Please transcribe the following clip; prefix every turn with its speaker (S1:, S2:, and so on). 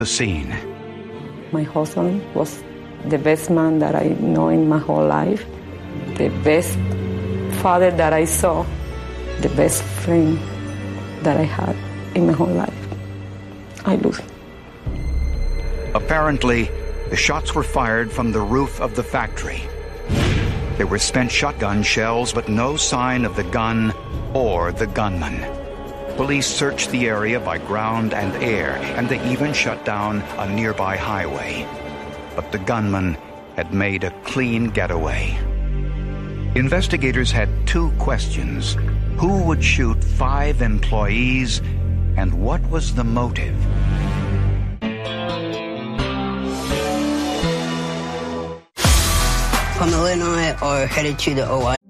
S1: the scene.
S2: My husband was the best man that I know in my whole life, the best father that I saw, the best friend that I had in my whole life. I lose him.
S1: Apparently, the shots were fired from the roof of the factory. There were spent shotgun shells, but no sign of the gun or the gunman. Police searched the area by ground and air, and they even shut down a nearby highway. But the gunman had made a clean getaway. Investigators had two questions. Who would shoot 5 employees, and what was the motive?
S3: Pamela and I are headed to the OI.